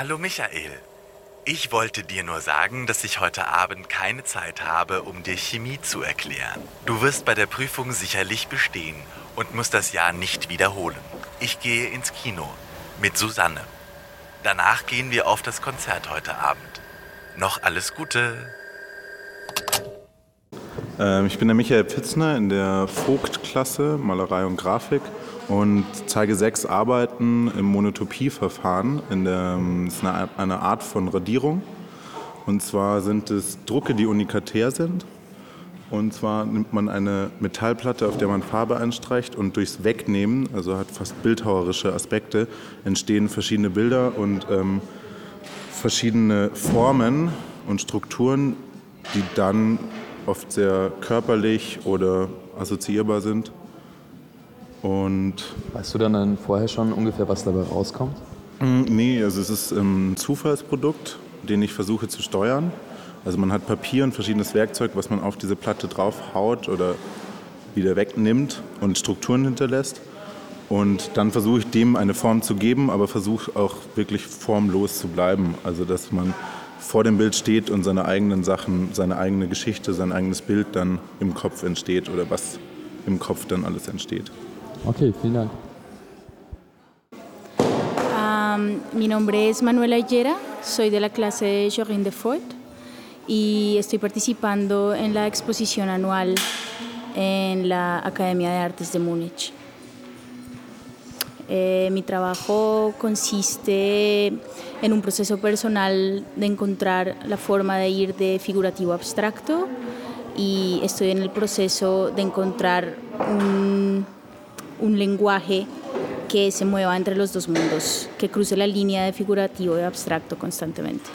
Hallo Michael. Ich wollte dir nur sagen, dass ich heute Abend keine Zeit habe, um dir Chemie zu erklären. Du wirst bei der Prüfung sicherlich bestehen und musst das Jahr nicht wiederholen. Ich gehe ins Kino mit Susanne. Danach gehen wir auf das Konzert heute Abend. Noch alles Gute. Ich bin der Michael Pitzner in der Vogt-Klasse, Malerei und Grafik, und zeige 6 Arbeiten im Monotopie-Verfahren. Das ist eine Art von Radierung. Und zwar sind es Drucke, die unikatär sind. Und zwar nimmt man eine Metallplatte, auf der man Farbe einstreicht, und durchs Wegnehmen, also hat fast bildhauerische Aspekte, entstehen verschiedene Bilder und verschiedene Formen und Strukturen, die dann oft sehr körperlich oder assoziierbar sind. Und weißt du dann vorher schon ungefähr, was dabei rauskommt? Nee, also es ist ein Zufallsprodukt, den ich versuche zu steuern. Also man hat Papier und verschiedenes Werkzeug, was man auf diese Platte draufhaut oder wieder wegnimmt und Strukturen hinterlässt. Und dann versuche ich dem eine Form zu geben, aber versuche auch wirklich formlos zu bleiben. Also dass man vor dem Bild steht und seine eigenen Sachen, seine eigene Geschichte, sein eigenes Bild dann im Kopf entsteht oder was im Kopf dann alles entsteht. Okay, vielen Dank. Mi nombre es Manuela Higuera, soy de la clase Jorin de Fort y estoy participando en la exposición anual en la Academia de Artes de Múnich. Mi trabajo consiste en un proceso personal de encontrar la forma de ir de figurativo a abstracto y estoy en el proceso de encontrar un lenguaje que se mueva entre los dos mundos, que cruce la línea de figurativo y abstracto constantemente.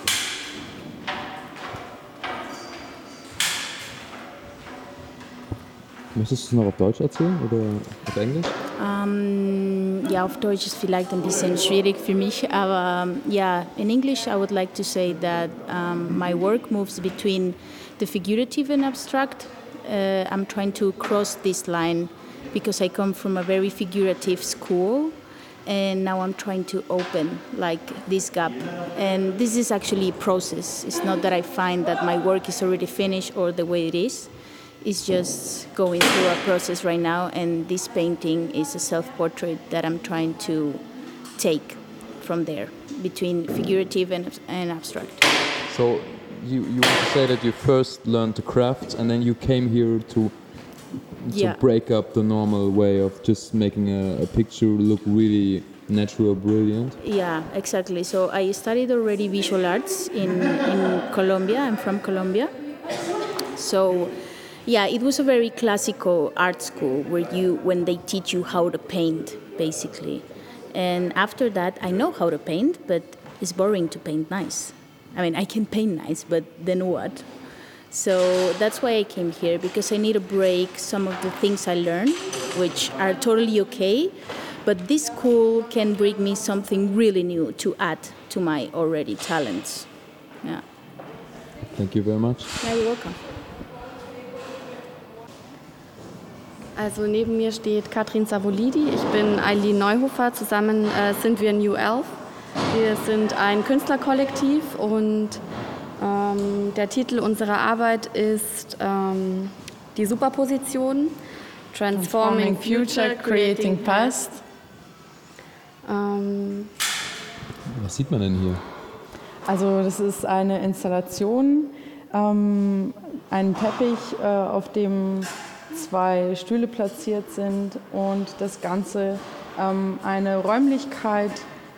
Möchtest du es noch auf Deutsch erzählen oder auf Englisch? Ja, auf Deutsch ist vielleicht ein bisschen schwierig für mich, aber ja, in English I would like to say that my work moves between the figurative and abstract. I'm trying to cross this line because I come from a very figurative school and now I'm trying to open like this gap. And this is actually a process. It's not that I find that my work is already finished or the way it is. It's just going through a process right now, and this painting is a self-portrait that I'm trying to take from there, between figurative and abstract. So you want to say that you first learned the craft and then you came here to break up the normal way of just making a picture look really natural, brilliant? Yeah, exactly. So I studied already visual arts in Colombia. I'm from Colombia. So yeah, it was a very classical art school when they teach you how to paint, basically. And after that, I know how to paint, but it's boring to paint nice. I mean, I can paint nice, but then what? So that's why I came here, because I need to break some of the things I learned, which are totally okay, but this school can bring me something really new to add to my already talents. Yeah. Thank you very much. Yeah, you're welcome. Also neben mir steht Katrin Savolidi, ich bin Eileen Neuhofer, zusammen sind wir New Elf. Wir sind ein Künstlerkollektiv und der Titel unserer Arbeit ist die Superposition, Transforming Future, Creating Past. Was sieht man denn hier? Also das ist eine Installation, ein Teppich, auf dem 2 Stühle platziert sind und das Ganze eine Räumlichkeit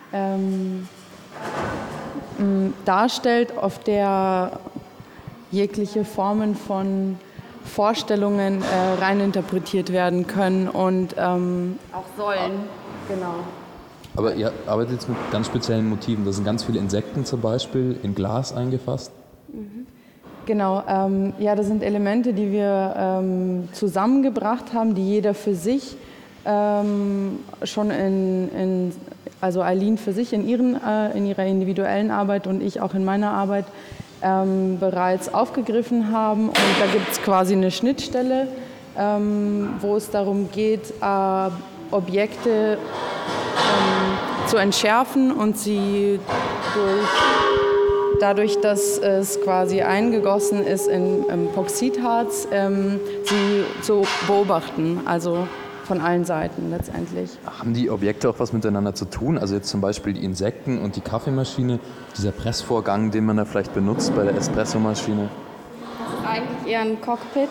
darstellt, auf der jegliche Formen von Vorstellungen reininterpretiert werden können und auch sollen. Genau. Aber ihr arbeitet jetzt mit ganz speziellen Motiven. Da sind ganz viele Insekten zum Beispiel in Glas eingefasst. Genau, ja, das sind Elemente, die wir zusammengebracht haben, die jeder für sich schon also Eileen für sich in ihrer individuellen Arbeit und ich auch in meiner Arbeit bereits aufgegriffen haben. Und da gibt es quasi eine Schnittstelle, wo es darum geht, Objekte zu entschärfen und sie dadurch, dass es quasi eingegossen ist in Epoxidharz, sie zu beobachten, also von allen Seiten letztendlich. Haben die Objekte auch was miteinander zu tun? Also jetzt zum Beispiel die Insekten und die Kaffeemaschine, dieser Pressvorgang, den man da vielleicht benutzt bei der Espressomaschine? Das ist eigentlich eher ein Cockpit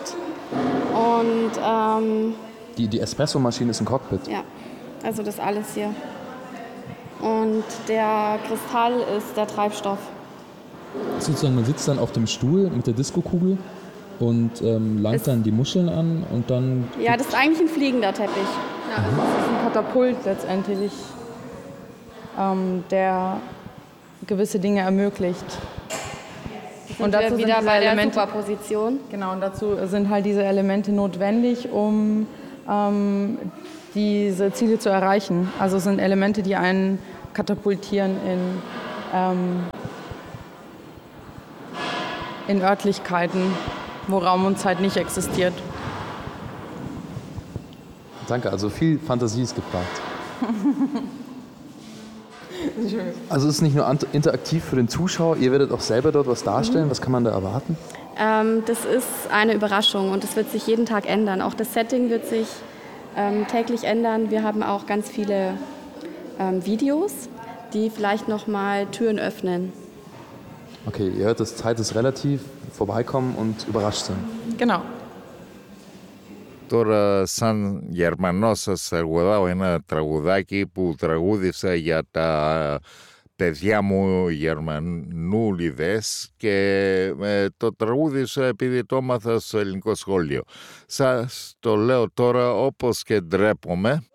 und Die Espressomaschine ist ein Cockpit? ja, also das alles hier. Und der Kristall ist der Treibstoff. Sozusagen, man sitzt dann auf dem Stuhl mit der Diskokugel und langt dann die Muscheln an und dann... Ja, das ist eigentlich ein fliegender Teppich. Ja, das ist ein Katapult letztendlich, der gewisse Dinge ermöglicht. Und dazu wieder bei der Superposition. Genau, und dazu sind halt diese Elemente notwendig, um diese Ziele zu erreichen. Also es sind Elemente, die einen katapultieren in Örtlichkeiten, wo Raum und Zeit nicht existiert. Danke, also viel Fantasie ist gefragt. Also es ist nicht nur interaktiv für den Zuschauer, ihr werdet auch selber dort was darstellen. Was kann man da erwarten? Das ist eine Überraschung und es wird sich jeden Tag ändern. Auch das Setting wird sich täglich ändern. Wir haben auch ganz viele Videos, die vielleicht nochmal Türen öffnen. Okay, ihr hört, das Zeit ist relativ, vorbeikommen und überrascht sein. Genau. Τώρα σαν Γερμανός σας τραγουδάω ένα τραγουδάκι που τραγούδισα για τα παιδιά μου Γερμανούλιδες και το τραγούδισα επειδή το έμαθα στο ελληνικό σχολείο. Σας το λέω τώρα όπως και ντρέπομαι.